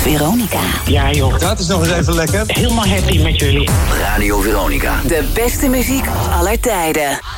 Veronica. Ja joh. Dat is nog eens even lekker. Helemaal happy met jullie. Radio Veronica. De beste muziek aller tijden.